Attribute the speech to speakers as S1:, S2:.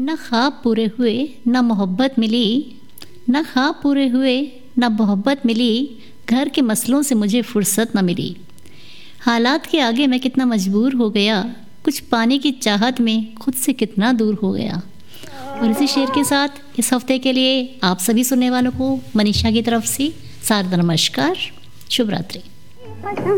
S1: न ख्वाब पूरे हुए न मोहब्बत मिली, न ख्वाब पूरे हुए न मोहब्बत मिली, घर के मसलों से मुझे फुर्सत न मिली। हालात के आगे मैं कितना मजबूर हो गया, कुछ पाने की चाहत में खुद से कितना दूर हो गया। और इसी शेर के साथ इस हफ्ते के लिए आप सभी सुनने वालों को मनीषा की तरफ से सादर नमस्कार, शुभ रात्रि।